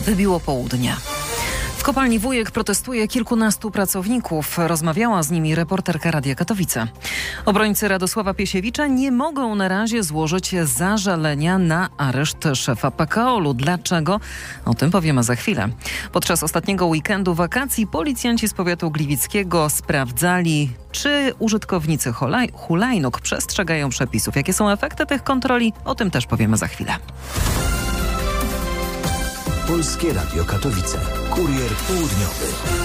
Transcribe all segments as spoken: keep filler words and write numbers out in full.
Wybiło południe. W kopalni Wujek protestuje kilkunastu pracowników. Rozmawiała z nimi reporterka Radia Katowice. Obrońcy Radosława Piesiewicza nie mogą na razie złożyć zażalenia na areszt szefa P K O L u. Dlaczego? O tym powiemy za chwilę. Podczas ostatniego weekendu wakacji policjanci z powiatu gliwickiego sprawdzali, czy użytkownicy hulaj- hulajnóg przestrzegają przepisów. Jakie są efekty tych kontroli? O tym też powiemy za chwilę. Polskie Radio Katowice. Kurier południowy.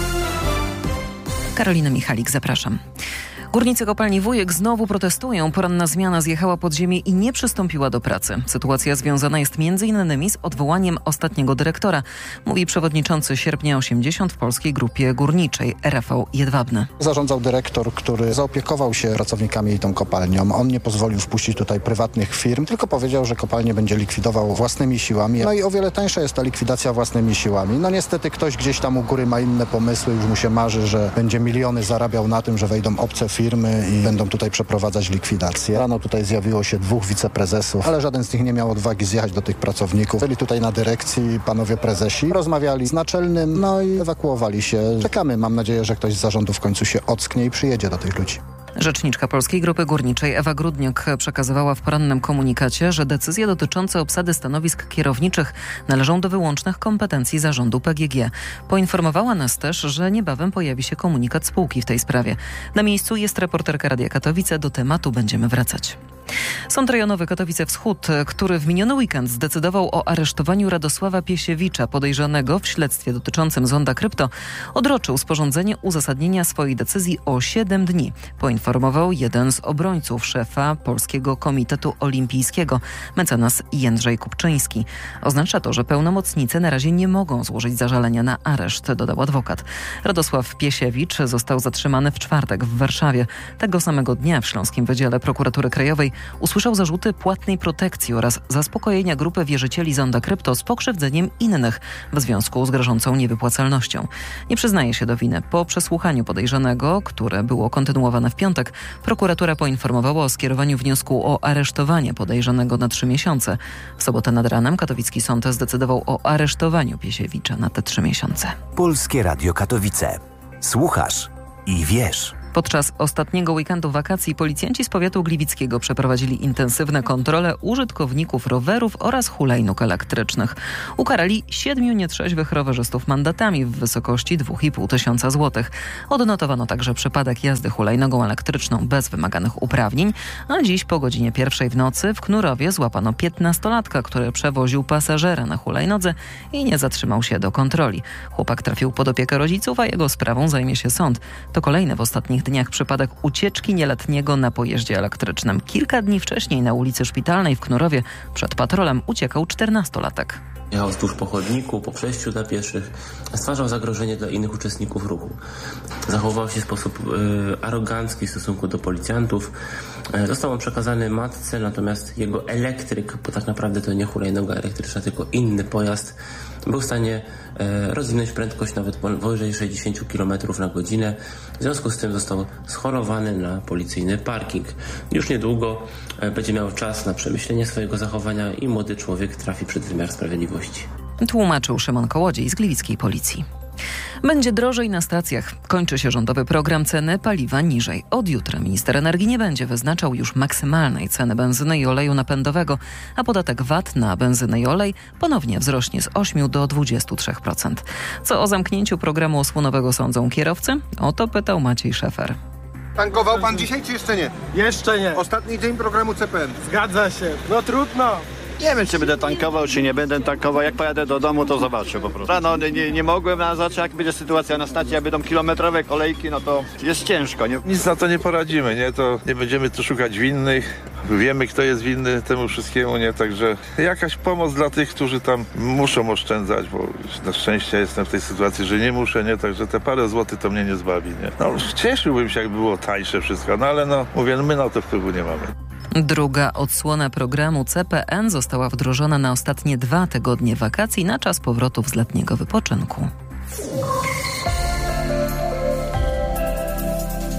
Karolina Michalik, zapraszam. Górnicy kopalni Wujek znowu protestują. Poranna zmiana zjechała pod ziemię i nie przystąpiła do pracy. Sytuacja związana jest między innymi z odwołaniem ostatniego dyrektora, mówi przewodniczący Sierpnia osiemdziesiąt w Polskiej Grupie Górniczej Rafał Jedwabny. Zarządzał dyrektor, który zaopiekował się pracownikami tą kopalnią. On nie pozwolił wpuścić tutaj prywatnych firm, tylko powiedział, że kopalnię będzie likwidował własnymi siłami. No i o wiele tańsza jest ta likwidacja własnymi siłami. No niestety ktoś gdzieś tam u góry ma inne pomysły, już mu się marzy, że będzie miliony zarabiał na tym, że wejdą obce firmy i będą tutaj przeprowadzać likwidację. Rano tutaj zjawiło się dwóch wiceprezesów, ale żaden z nich nie miał odwagi zjechać do tych pracowników. Byli tutaj na dyrekcji panowie prezesi, rozmawiali z naczelnym, no i ewakuowali się. Czekamy, mam nadzieję, że ktoś z zarządu w końcu się ocknie i przyjedzie do tych ludzi. Rzeczniczka Polskiej Grupy Górniczej Ewa Grudniuk przekazywała w porannym komunikacie, że decyzje dotyczące obsady stanowisk kierowniczych należą do wyłącznych kompetencji zarządu P G G. Poinformowała nas też, że niebawem pojawi się komunikat spółki w tej sprawie. Na miejscu jest reporterka Radia Katowice. Do tematu będziemy wracać. Sąd Rejonowy Katowice Wschód, który w miniony weekend zdecydował o aresztowaniu Radosława Piesiewicza, podejrzanego w śledztwie dotyczącym Zonda Krypto, odroczył sporządzenie uzasadnienia swojej decyzji o siedem dni. Poinformował jeden z obrońców szefa Polskiego Komitetu Olimpijskiego, mecenas Jędrzej Kupczyński. Oznacza to, że pełnomocnicy na razie nie mogą złożyć zażalenia na areszt, dodał adwokat. Radosław Piesiewicz został zatrzymany w czwartek w Warszawie. Tego samego dnia w Śląskim Wydziale Prokuratury Krajowej usłyszał zarzuty płatnej protekcji oraz zaspokojenia grupy wierzycieli Zonda Krypto z pokrzywdzeniem innych w związku z grożącą niewypłacalnością. Nie przyznaje się do winy. Po przesłuchaniu podejrzanego, które było kontynuowane w piątek, prokuratura poinformowała o skierowaniu wniosku o aresztowanie podejrzanego na trzy miesiące. W sobotę nad ranem katowicki sąd zdecydował o aresztowaniu Piesiewicza na te trzy miesiące. Polskie Radio Katowice. Słuchasz i wiesz. Podczas ostatniego weekendu wakacji policjanci z powiatu gliwickiego przeprowadzili intensywne kontrole użytkowników rowerów oraz hulajnóg elektrycznych. Ukarali siedmiu nietrzeźwych rowerzystów mandatami w wysokości dwa i pół tysiąca złotych. Odnotowano także przypadek jazdy hulajnogą elektryczną bez wymaganych uprawnień, a dziś po godzinie pierwszej w nocy w Knurowie złapano piętnastolatka, który przewoził pasażera na hulajnodze i nie zatrzymał się do kontroli. Chłopak trafił pod opiekę rodziców, a jego sprawą zajmie się sąd. To kolejny w ostatnich dniach przypadek ucieczki nieletniego na pojeździe elektrycznym. Kilka dni wcześniej na ulicy Szpitalnej w Knurowie przed patrolem uciekał czternastolatek. Jechał wzdłuż po chodniku, po przejściu dla pieszych, stwarzał zagrożenie dla innych uczestników ruchu. Zachowywał się w sposób y, arogancki w stosunku do policjantów. Y, został on przekazany matce, natomiast jego elektryk, bo tak naprawdę to nie hulajnoga elektryczna, tylko inny pojazd, był w stanie e, rozwinąć prędkość nawet powyżej sześćdziesiąt kilometrów na godzinę. W związku z tym został schorowany na policyjny parking. Już niedługo e, będzie miał czas na przemyślenie swojego zachowania i młody człowiek trafi przed wymiar sprawiedliwości. Tłumaczył Szymon Kołodziej z gliwickiej policji. Będzie drożej na stacjach. Kończy się rządowy program ceny paliwa niżej. Od jutra minister energii nie będzie wyznaczał już maksymalnej ceny benzyny i oleju napędowego, a podatek V A T na benzynę i olej ponownie wzrośnie z ośmiu do dwudziestu trzech procent. Co o zamknięciu programu osłonowego sądzą kierowcy? O to pytał Maciej Szefer. Tankował pan dzisiaj, czy jeszcze nie? Jeszcze nie. Ostatni dzień programu C P N. Zgadza się. No trudno. Nie wiem, czy będę tankował, czy nie będę tankował. Jak pojadę do domu, to zobaczę po prostu. Rano nie, nie mogłem, a zobaczę, jak będzie sytuacja na stacji, jak będą kilometrowe kolejki, no to jest ciężko, nie? Nic na to nie poradzimy, nie? To nie będziemy tu szukać winnych. Wiemy, kto jest winny temu wszystkiemu, nie? Także jakaś pomoc dla tych, którzy tam muszą oszczędzać, bo na szczęście jestem w tej sytuacji, że nie muszę, nie? Także te parę złotych to mnie nie zbawi, nie? No, cieszyłbym się, jakby było tańsze wszystko, no ale no, mówię, no, my na to wpływu nie mamy. Druga odsłona programu C P N została wdrożona na ostatnie dwa tygodnie wakacji na czas powrotów z letniego wypoczynku.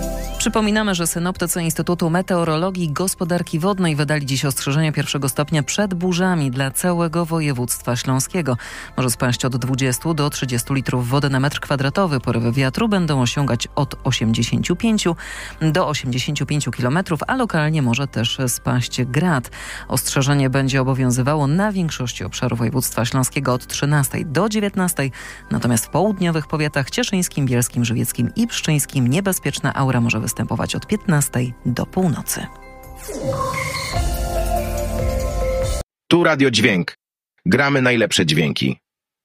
Przypominamy, że synoptycy Instytutu Meteorologii i Gospodarki Wodnej wydali dziś ostrzeżenie pierwszego stopnia przed burzami dla całego województwa śląskiego. Może spaść od dwudziestu do trzydziestu litrów wody na metr kwadratowy. Porywy wiatru będą osiągać od osiemdziesięciu pięciu do osiemdziesięciu pięciu kilometrów, a lokalnie może też spaść grad. Ostrzeżenie będzie obowiązywało na większości obszaru województwa śląskiego od trzynastej do dziewiętnastej. Natomiast w południowych powiatach cieszyńskim, bielskim, żywieckim i pszczyńskim niebezpieczna aura może występować od piętnastej do północy. Tu Radio Dźwięk. Gramy najlepsze dźwięki.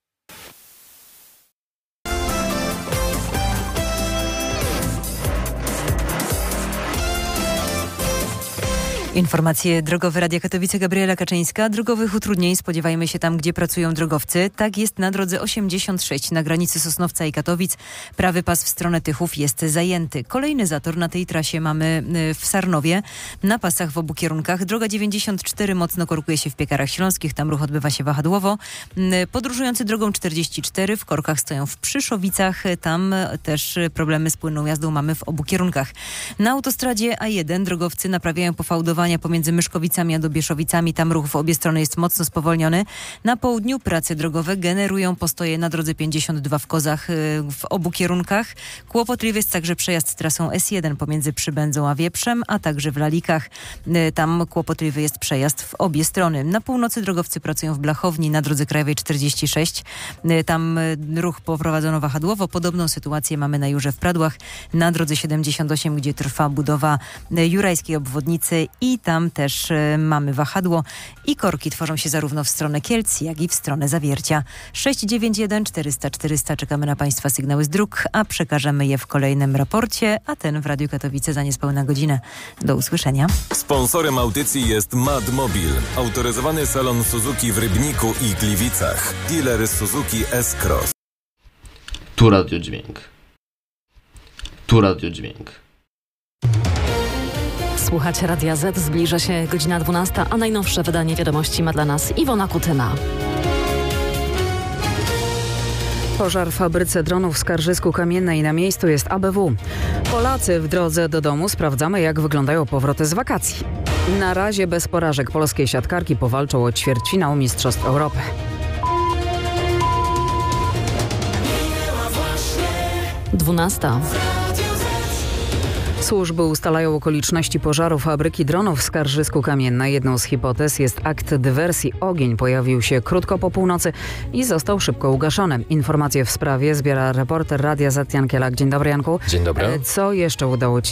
Informacje drogowe Radia Katowice, Gabriela Kaczyńska. Drogowych utrudnień spodziewajmy się tam, gdzie pracują drogowcy. Tak jest na drodze osiemdziesiąt sześć na granicy Sosnowca i Katowic. Prawy pas w stronę Tychów jest zajęty. Kolejny zator na tej trasie mamy w Sarnowie. Na pasach w obu kierunkach. Droga dziewięćdziesiąt cztery mocno korkuje się w Piekarach Śląskich. Tam ruch odbywa się wahadłowo. Podróżujący drogą czterdzieści cztery w korkach stoją w Przyszowicach. Tam też problemy z płynną jazdą mamy w obu kierunkach. Na autostradzie A jeden drogowcy naprawiają pofałdowanie pomiędzy Myszkowicami a Dobieszowicami. Tam ruch w obie strony jest mocno spowolniony. Na południu prace drogowe generują postoje na drodze pięćdziesiąt dwa w Kozach w obu kierunkach. Kłopotliwy jest także przejazd trasą S jeden pomiędzy Przybędzą a Wieprzem, a także w Lalikach. Tam kłopotliwy jest przejazd w obie strony. Na północy drogowcy pracują w Blachowni na drodze krajowej czterdzieści sześć. Tam ruch poprowadzono wahadłowo. Podobną sytuację mamy na Jurze w Pradłach, na drodze siedemdziesiąt osiem, gdzie trwa budowa jurajskiej obwodnicy i tam też y, mamy wahadło i korki tworzą się zarówno w stronę Kielc, jak i w stronę Zawiercia. sześć dziewięć jeden czterysta czterysta czekamy na Państwa sygnały z dróg, a przekażemy je w kolejnym raporcie, a ten w Radiu Katowice za niespełna godzinę. Do usłyszenia. Sponsorem audycji jest Madmobil, autoryzowany salon Suzuki w Rybniku i Gliwicach. Dealer Suzuki S-Cross. Tu Radio Dźwięk. Tu Radio Dźwięk. Słuchać Radia Z, zbliża się godzina dwunasta, a najnowsze wydanie wiadomości ma dla nas Iwona Kutyna. Pożar w fabryce dronów w Skarżysku-Kamiennej. Na miejscu jest A B W. Polacy w drodze do domu sprawdzamy, jak wyglądają powroty z wakacji. Na razie bez porażek polskie siatkarki powalczą o ćwierćfinał Mistrzostw Europy. dwunasta. Służby ustalają okoliczności pożaru fabryki dronów w Skarżysku-Kamiennej. Jedną z hipotez jest akt dywersji. Ogień pojawił się krótko po północy i został szybko ugaszony. Informacje w sprawie zbiera reporter Radia Z Jan Kielak. Dzień dobry, Janku. Dzień dobry. Co jeszcze udało Ci